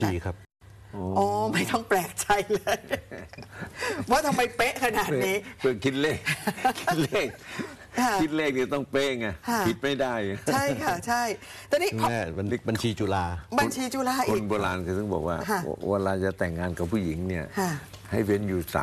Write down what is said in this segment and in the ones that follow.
ดีครับอ๋อไม่ต้องแปลกใจเลยว่าทำไมเป๊ะขนาดนี้เพื่อคิดเลขคิดเลขนี่ต้องเป๊ะไงคิดไม่ได้ใช่ค่ะใช่ตอนนี้แม่บัญชีจุฬาอีกคนโบราณคือต้องบอกว่าเวลาจะแต่งงานกับผู้หญิงเนี่ยให้เว้นอยู่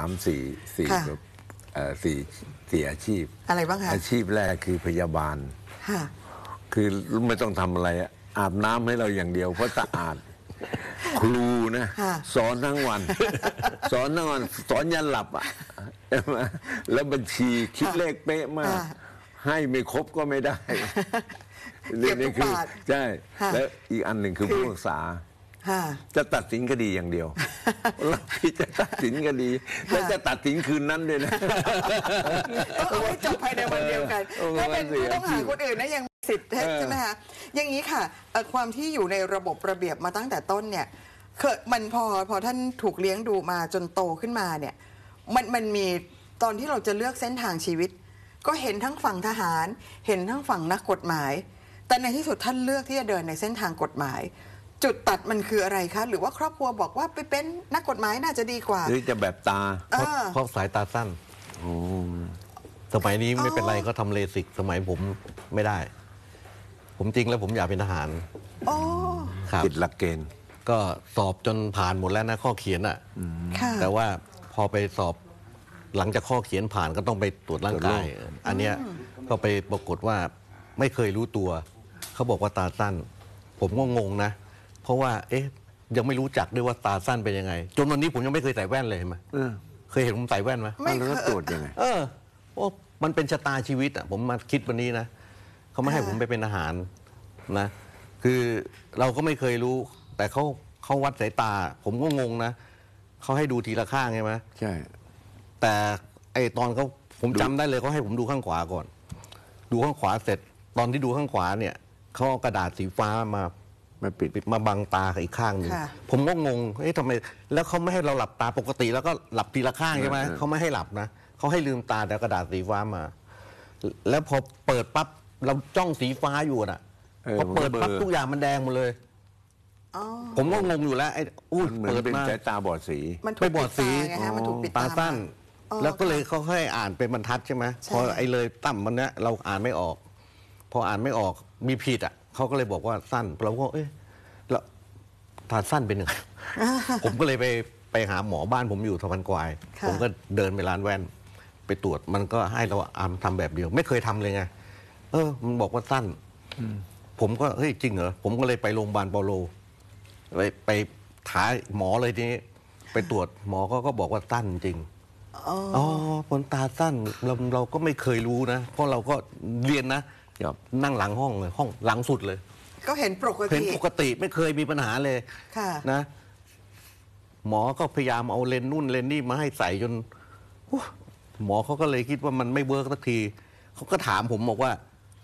4อาชีพอะไรบ้างคะอาชีพแรกคือพยาบาลคือไม่ต้องทำอะไรอาบน้ำให้เราอย่างเดียวเพราะสะอาดครูนะสอนทั้งวันสอนยันหลับแล้วบัญชีคิดเลขเป๊ะมากให้ไม่ครบก็ไม่ได้เก็บทุกบาทใช่แล้วอีกอันหนึ่งคือผู้รักษาจะตัดสินคดีอย่างเดียวเราที่จะตัดสินคดีและจะตัดสินคืนนั้นด้วยนะต้องเอาให้จบภายในวันเดียวกันถ้าเป็นผู้ต้องหาคนอื่นนะยังสิทธิ์ใช่ไหมคะอย่างนี้ค่ะความที่อยู่ในระบบระเบียบมาตั้งแต่ต้นเนี่ยมันพอท่านถูกเลี้ยงดูมาจนโตขึ้นมาเนี่ยมันมีตอนที่เราจะเลือกเส้นทางชีวิตก็เห็นทั้งฝั่งทหารเห็นทั้งฝั่งนักกฎหมายแต่ในที่สุดท่านเลือกที่จะเดินในเส้นทางกฎหมายจุดตัดมันคืออะไรคะหรือว่าครอบครัวบอกว่าไปเป็นนักกฎหมายน่าจะดีกว่าหรือจะแบบตาเพราะสายตาสั้นสมัยนี้ไม่เป็นไรก็ทำเลสิกสมัยผมไม่ได้ผมจริงแล้วผมอยากเป็นทหารติดหลักเกณฑ์ก็สอบจนผ่านหมดแล้วนะข้อเขียนแต่ว่าพอไปสอบหลังจากข้อเขียนผ่านก็ต้องไปตรวจร่างกายอันเนี้ยก็ไปปรากฏว่าไม่เคยรู้ตัวเขาบอกว่าตาสั้นผมก็งงนะเพราะว่ายังไม่รู้จักด้วยว่าตาสั้นเป็นยังไงจนวันนี้ผมยังไม่เคยใส่แว่นเลยเห็นไหมเคยเห็นผมใส่แว่นไหมไม่รู้ตรวจยังไงมันเป็นชะตาชีวิตผมมาคิดวันนี้นะเขาไม่ให้ผมไปเป็นทหารนะคือเราก็ไม่เคยรู้แต่เขาวัดสายตาผมก็งงนะเขาให้ดูทีละข้างใช่ไหมใช่แต่ตอนผมจำได้เลยเขาให้ผมดูข้างขวาก่อนดูข้างขวาเสร็จตอนที่ดูข้างขวาเนี่ยเขาเอากระดาษสีฟ้ามาปิดมาบังตาอีกข้างหนึ่งผมก็งงทำไมแล้วเขาไม่ให้เราหลับตาปกติแล้วก็หลับทีละข้างใช่ไหมเขาไม่ให้หลับนะเขาให้ลืมตาแต่กระดาษสีฟ้ามาแล้วพอเปิดปั๊บเราจ้องสีฟ้าอยู่น่ะพอเปิดปั๊บทุกอย่างมันแดงหมดเลยผมก็งงอยู่แล้วเปิดมาสายตาบอดสีไม่บอดสีตาสั้นแล้วก็เลยเขาให้อ่านเป็นบรรทัดใช่ไหมพอเลยต่ำมันเนี้ยเราอ่านไม่ออกพออ่านไม่ออกมีผิดเขาก็เลยบอกว่าสั้นเราก็แล้วตาสั้นเป็นยังไงผมก็เลยไปหาหมอบ้านผมอยู่สะพานควายผมก็เดินไปร้านแว่นไปตรวจมันก็ให้เราทำแบบเดียวไม่เคยทำเลยไงมันบอกว่าสั้นผมก็จริงเหรอผมก็เลยไปโรงพยาบาลเปาโลไปถามหมอเลยทีนี้ไปตรวจหมอก็บอกว่าสั้นจริงคนตาสั้นเราก็ไม่เคยรู้นะเพราะเราก็เรียนนะนั่งหลังห้องเลยห้องหลังสุดเลยก็เห็นปกติไม่เคยมีปัญหาเลยนะหมอก็พยายามเอาเลนนู่นเลนนี่มาให้ใส่จนหมอเขาก็เลยคิดว่ามันไม่เวิร์กสักทีเขาก็ถามผมบอกว่า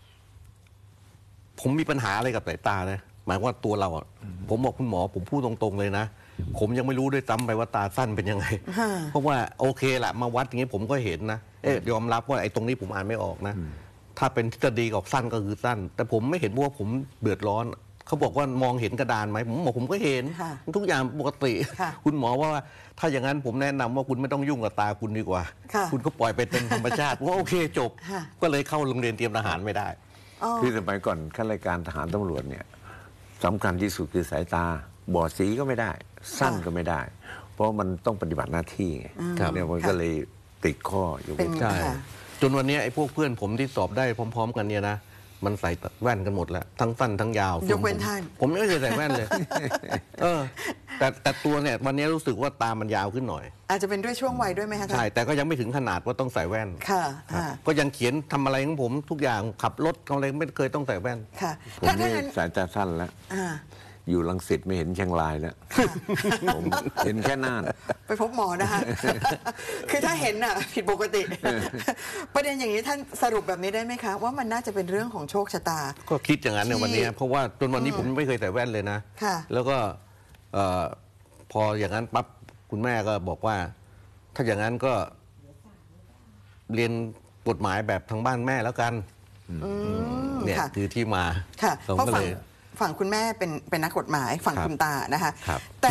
ผมมีปัญหาอะไรกับสายตานะหมายว่าตัวเราผมบอกคุณหมอผมพูดตรงๆเลยนะผมยังไม่รู้ด้วยซ้ำไปว่าตาสั้นเป็นยังไงเพราะว่าโอเคแหละมาวัดอย่างนี้ผมก็เห็นนะยอมรับว่าตรงนี้ผมอ่านไม่ออกนะถ้าเป็นทฤษฎีกับสั้นก็คือสั้นแต่ผมไม่เห็นว่าผมเดือดร้อนเขาบอกว่ามองเห็นกระดานไหมผมบอกผมก็เห็นทุกอย่างปกติคุณหมอว่าถ้าอย่างนั้นผมแนะนำว่าคุณไม่ต้องยุ่งกับตาคุณดีกว่าคุณก็ปล่อยไปเป็นธรรมชาติว่าโอเคจบก็เลยเข้าโรงเรียนเตรียมทหารไม่ได้คือสมัยก่อนข้าราชการทหารตำรวจเนี่ยสำคัญที่สุดคือสายตาบอดสีก็ไม่ได้สั้นก็ไม่ได้เพราะมันต้องปฏิบัติหน้าที่ไงเนี่ยมันก็เลยติดข้ออยู่ใช่จนวันนี้พวกเพื่อนผมที่สอบได้พร้อมๆกันเนี่ยนะมันใส่แว่นกันหมดแล้วทั้งสั้นทั้งยาวยกเว้นท่านผมไม่เคยใส่แว่นเลยแต่ตัวเนี่ยวันนี้รู้สึกว่าตามันยาวขึ้นหน่อยอาจจะเป็นด้วยช่วงวัยด้วยไหมคะใช่แต่ก็ยังไม่ถึงขนาดว่าต้องใส่แว่นก็ยังเขียนทำอะไรของผมทุกอย่างขับรถอะไรไม่เคยต้องใส่แว่นผมนี่สายตาสั้นแล้วอยู่รังสิตไม่เห็นเชียงรายแล้วผมเห็นแค่น่านไปพบหมอนะคะคือถ้าเห็นผิดปกติประเด็นอย่างนี้ท่านสรุปแบบนี้ได้ไหมคะว่ามันน่าจะเป็นเรื่องของโชคชะตาก็คิดอย่างนั้นในวันนี้เพราะว่าจนวันนี้ผมไม่เคยใส่แว่นเลยนะแล้วก็พออย่างนั้นปั๊บคุณแม่ก็บอกว่าถ้าอย่างนั้นก็เรียนกฎหมายแบบทางบ้านแม่แล้วกันเนี่ยคือที่มาเพราะฝั่งคุณแม่เป็นนักกฎหมายฝั่งคุณตานะคะ